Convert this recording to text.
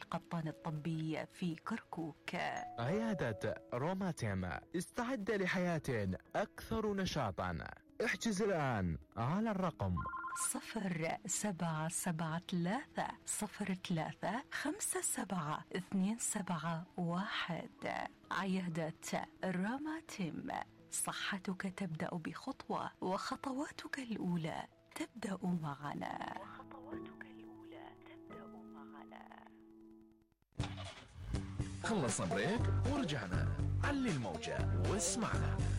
القطان الطبي في كركوك. عيادة روماتيم، استعد لحياة أكثر نشاطا. احجز الآن على الرقم 0773 عيادة روماتيم، صحتك تبدأ بخطوة وخطواتك الأولى تبدأ معنا. خلصنا بريك ورجعنا. علي الموجة واسمعنا.